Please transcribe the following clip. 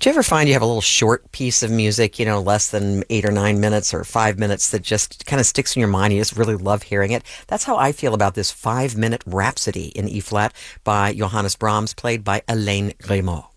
Do you ever find you have a little short piece of music, less than 8 or 9 minutes or 5 minutes that just kind of sticks in your mind? You just really love hearing it. That's how I feel about this 5 minute Rhapsody in E flat by Johannes Brahms, played by Alain Grimaud.